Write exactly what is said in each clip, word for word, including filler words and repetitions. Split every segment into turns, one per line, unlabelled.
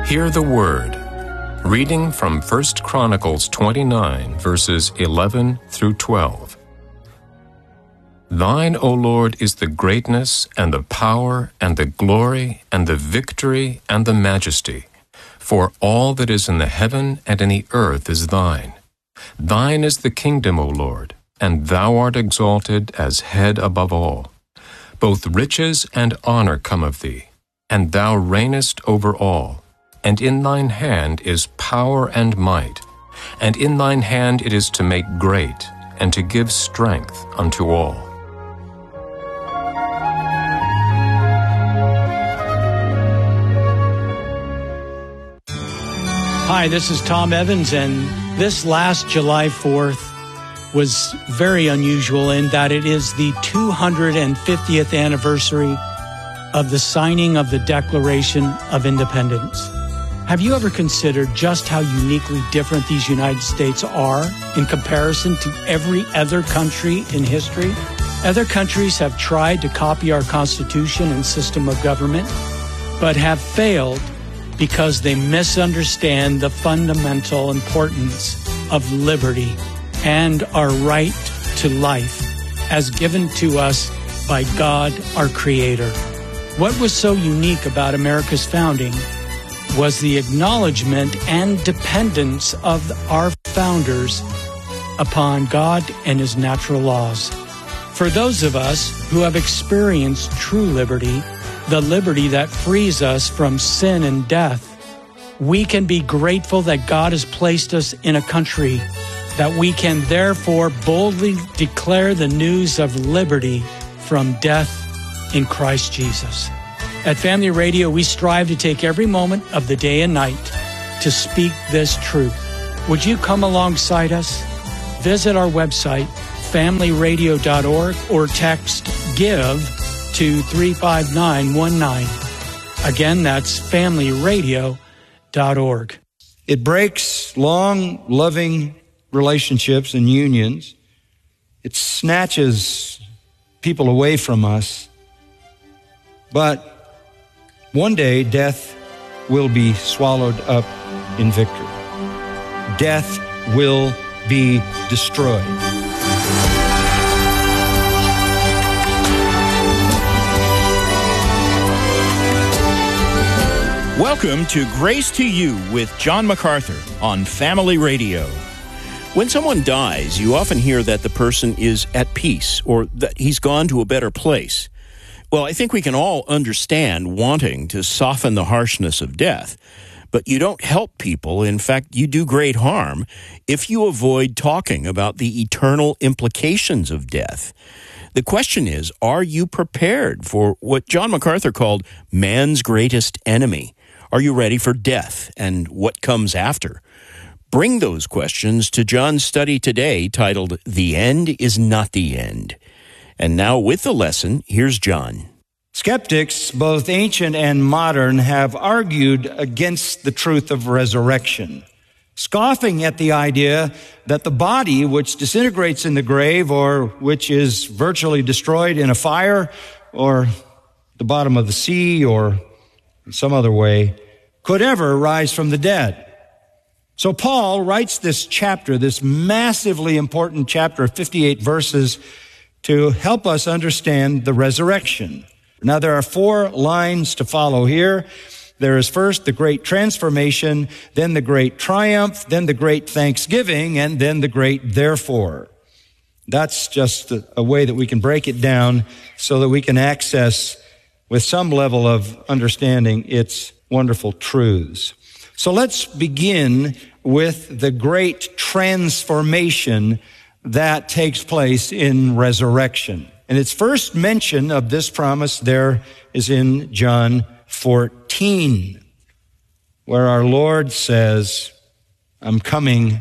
Hear the word. Reading from First Chronicles twenty-nine, verses eleven through twelve. Thine, O Lord, is the greatness, and the power, and the glory, and the victory, and the majesty. For all that is in the heaven and in the earth is thine. Thine is the kingdom, O Lord, and thou art exalted as head above all. Both riches and honor come of thee, and thou reignest over all. And in thine hand is power and might, and in thine hand it is to make great, and to give strength unto all.
Hi, this is Tom Evans, and this last July fourth was very unusual in that it is the two hundred fiftieth anniversary of the signing of the Declaration of Independence. Have you ever considered just how uniquely different these United States are in comparison to every other country in history? Other countries have tried to copy our Constitution and system of government, but have failed because they misunderstand the fundamental importance of liberty and our right to life as given to us by God, our Creator. What was so unique about America's founding was the acknowledgement and dependence of our founders upon God and His natural laws. For those of us who have experienced true liberty, the liberty that frees us from sin and death, we can be grateful that God has placed us in a country that we can therefore boldly declare the news of liberty from death in Christ Jesus. At Family Radio, we strive to take every moment of the day and night to speak this truth. Would you come alongside us? Visit our website, family radio dot org, or text GIVE to three five nine one nine. Again, that's family radio dot org.
It breaks long, loving relationships and unions. It snatches people away from us. But one day, death will be swallowed up in victory. Death will be destroyed.
Welcome to Grace to You with John MacArthur on Family Radio. When someone dies, you often hear that the person is at peace or that he's gone to a better place. Well, I think we can all understand wanting to soften the harshness of death, but you don't help people. In fact, you do great harm if you avoid talking about the eternal implications of death. The question is, are you prepared for what John MacArthur called man's greatest enemy? Are you ready for death and what comes after? Bring those questions to John's study today titled, The End is Not the End. And now with the lesson, here's John.
Skeptics, both ancient and modern, have argued against the truth of resurrection, scoffing at the idea that the body, which disintegrates in the grave or which is virtually destroyed in a fire or the bottom of the sea or in some other way, could ever rise from the dead. So Paul writes this chapter, this massively important chapter of fifty-eight verses, to help us understand the resurrection. Now, there are four lines to follow here. There is first the great transformation, then the great triumph, then the great thanksgiving, and then the great therefore. That's just a way that we can break it down so that we can access, with some level of understanding, its wonderful truths. So let's begin with the great transformation that takes place in resurrection. And its first mention of this promise there is in John fourteen, where our Lord says, I'm coming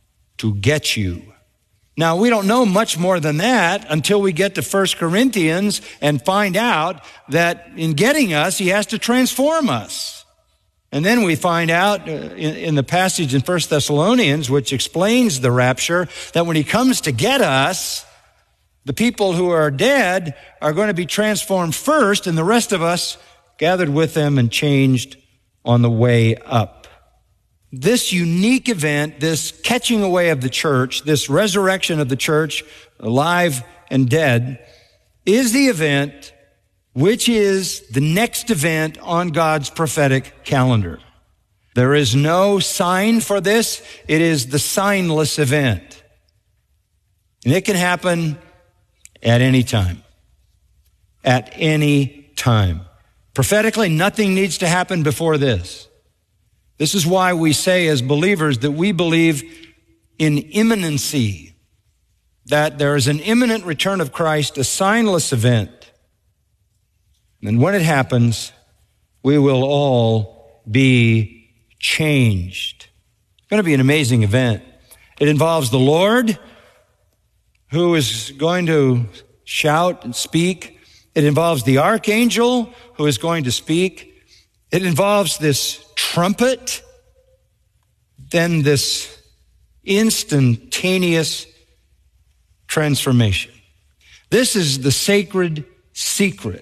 to get you. Now, we don't know much more than that until we get to First Corinthians and find out that in getting us, He has to transform us. And then we find out in, in the passage in First Thessalonians, which explains the rapture, that when He comes to get us, the people who are dead are going to be transformed first, and the rest of us gathered with them and changed on the way up. This unique event, this catching away of the church, this resurrection of the church, alive and dead, is the event which is the next event on God's prophetic calendar. There is no sign for this. It is the signless event. And it can happen at any time. At any time. Prophetically, nothing needs to happen before this. This is why we say as believers that we believe in imminency, that there is an imminent return of Christ, a signless event. And when it happens, we will all be changed. It's going to be an amazing event. It involves the Lord, who is going to shout and speak. It involves the archangel, who is going to speak. It involves this trumpet, then this instantaneous transformation. This is the sacred secret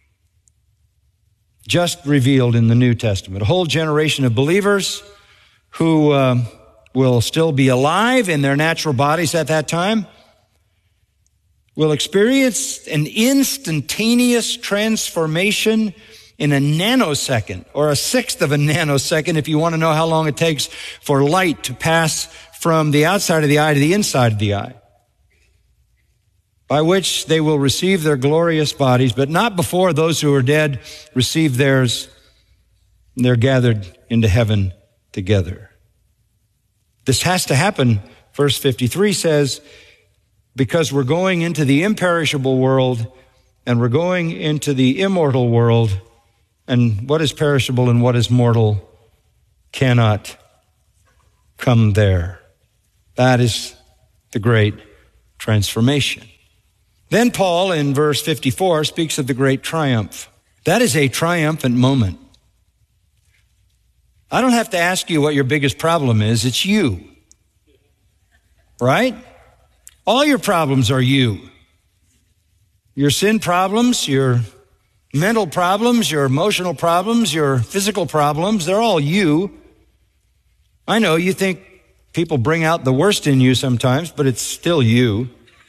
just revealed in the New Testament. A whole generation of believers who uh, will still be alive in their natural bodies at that time will experience an instantaneous transformation in a nanosecond, or a sixth of a nanosecond if you want to know how long it takes for light to pass from the outside of the eye to the inside of the eye, by which they will receive their glorious bodies, but not before those who are dead receive theirs. They're gathered into heaven together. This has to happen, verse fifty-three says, because we're going into the imperishable world and we're going into the immortal world, and what is perishable and what is mortal cannot come there. That is the great transformation. Then Paul, in verse fifty-four, speaks of the great triumph. That is a triumphant moment. I don't have to ask you what your biggest problem is. It's you. Right? All your problems are you. Your sin problems, your mental problems, your emotional problems, your physical problems, they're all you. I know you think people bring out the worst in you sometimes, but it's still you.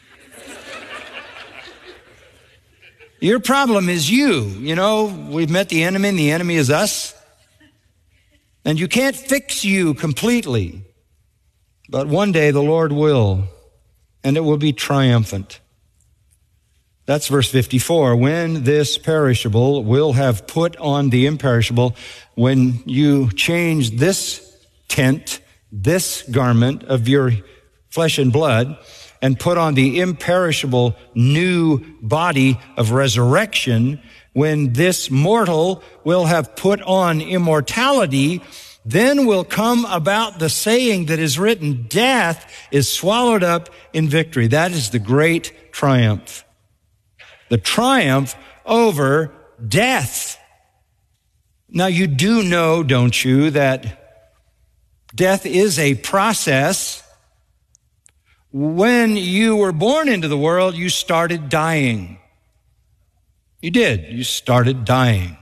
Your problem is you. You know, we've met the enemy and the enemy is us. And you can't fix you completely. But one day the Lord will, and it will be triumphant. That's verse fifty-four. When this perishable will have put on the imperishable, when you change this tent, this garment of your flesh and blood, and put on the imperishable new body of resurrection, when this mortal will have put on immortality, then will come about the saying that is written, death is swallowed up in victory. That is the great triumph. The triumph over death. Now you do know, don't you, that death is a process. When you were born into the world, you started dying. You did. You started dying.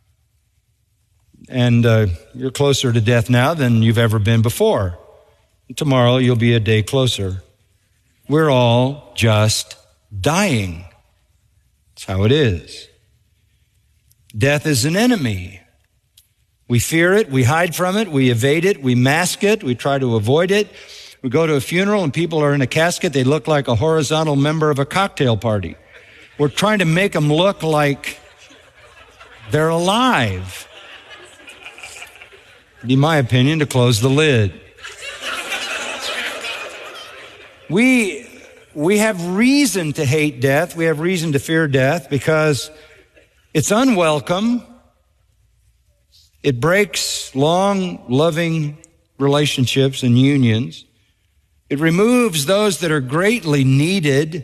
And uh, you're closer to death now than you've ever been before. Tomorrow you'll be a day closer. We're all just dying. That's how it is. Death is an enemy. We fear it, we hide from it, we evade it, we mask it, we try to avoid it. We go to a funeral and people are in a casket, they look like a horizontal member of a cocktail party. We're trying to make them look like they're alive. In my opinion, to close the lid. We, we have reason to hate death. We have reason to fear death because it's unwelcome. It breaks long, loving relationships and unions. It removes those that are greatly needed.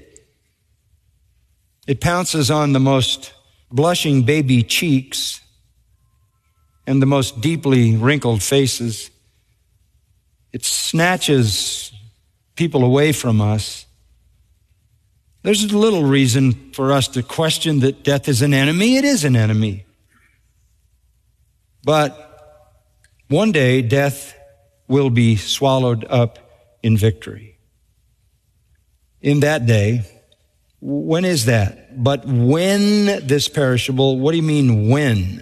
It pounces on the most blushing baby cheeks and the most deeply wrinkled faces. It snatches people away from us. There's little reason for us to question that death is an enemy. It is an enemy. But One day, death will be swallowed up in victory. In that day, when is that? But when this perishable, what do you mean when?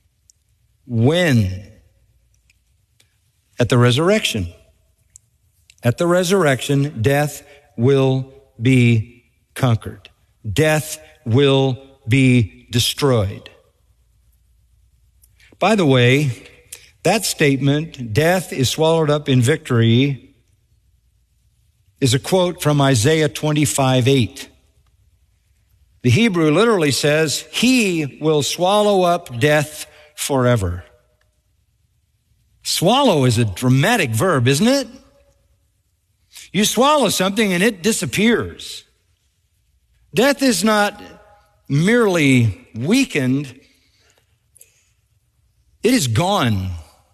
When? At the resurrection. At the resurrection, death will be conquered. Death will be destroyed. By the way, that statement, death is swallowed up in victory, is a quote from Isaiah twenty-five eight. The Hebrew literally says, He will swallow up death forever. Swallow is a dramatic verb, isn't it? You swallow something and it disappears. Death is not merely weakened, it is gone.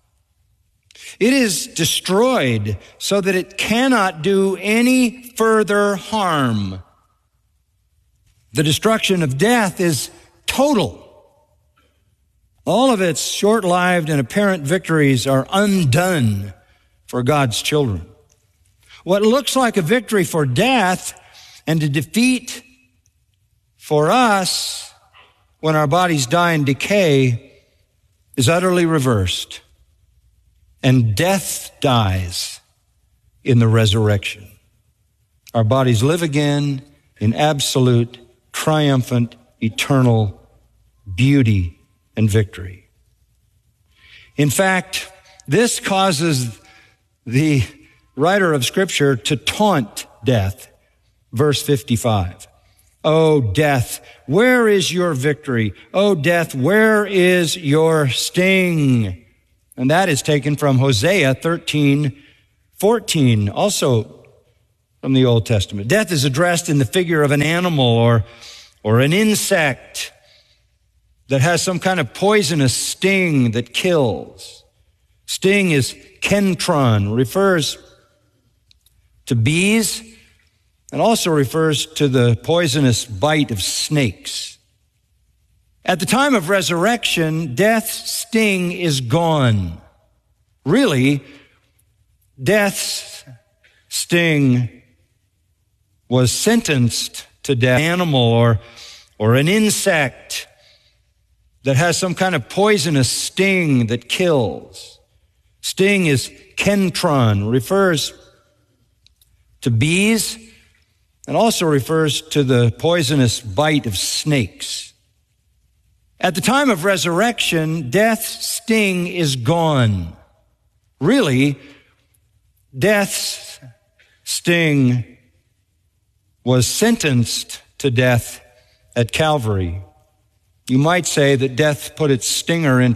It is destroyed so that it cannot do any further harm. The destruction of death is total. All of its short-lived and apparent victories are undone for God's children. What looks like a victory for death and a defeat for us when our bodies die and decay is utterly reversed. And death dies in the resurrection. Our bodies live again in absolute, triumphant, eternal beauty and victory. In fact, this causes the writer of Scripture to taunt death. Verse fifty-five. O death, where is your victory? O death, where is your sting? And that is taken from Hosea thirteen fourteen, also from the Old Testament. Death is addressed in the figure of an animal or, or an insect that has some kind of poisonous sting that kills. Sting is kentron, refers to bees, and also refers to the poisonous bite of snakes. At the time of resurrection, death's sting is gone. Really, death's sting was sentenced to death. An animal or, or an insect that has some kind of poisonous sting that kills. Sting is kentron, refers to bees, and also refers to the poisonous bite of snakes. At the time of resurrection, death's sting is gone. Really, death's sting was sentenced to death at Calvary. You might say that death put its stinger into